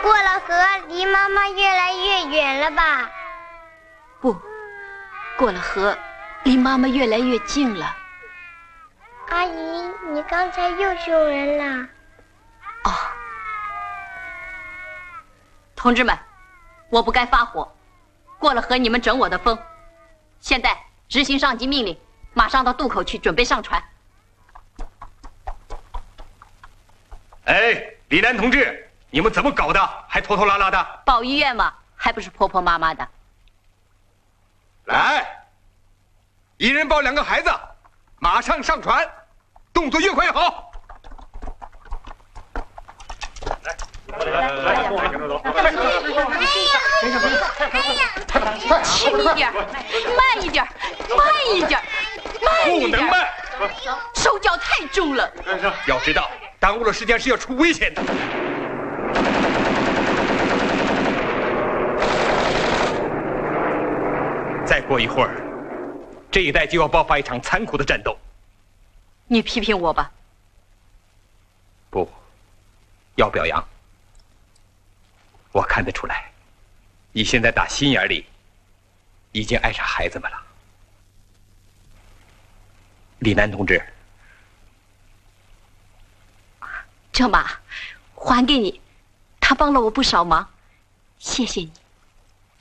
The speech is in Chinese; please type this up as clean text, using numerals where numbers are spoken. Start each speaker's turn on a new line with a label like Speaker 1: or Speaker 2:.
Speaker 1: 过了河，离妈妈越来越远了吧？
Speaker 2: 不，过了河，离妈妈越来越近了。
Speaker 1: 阿姨，你刚才又凶人了。
Speaker 2: 哦，同志们，我不该发火，过了河你们整我的风。现在执行上级命令，马上到渡口去准备上船。
Speaker 3: 哎，李楠同志，你们怎么搞的？还拖拖拉拉的？
Speaker 2: 报医院嘛，还不是婆婆妈妈的。
Speaker 3: 来，一人抱2个孩子，马上上船，动作越快越好。
Speaker 2: 轻一点，慢一点，慢一点，慢一点。
Speaker 3: 不能慢，
Speaker 2: 手脚太重了。
Speaker 3: 要知道，耽误了时间是要出危险的。再过一会儿，这一带就要爆发一场残酷的战斗。
Speaker 2: 你批评我吧。
Speaker 3: 不，要表扬。我看得出来，你现在打心眼里已经爱上孩子们了。李楠同志，
Speaker 2: 这马还给你，他帮了我不少忙，谢谢你。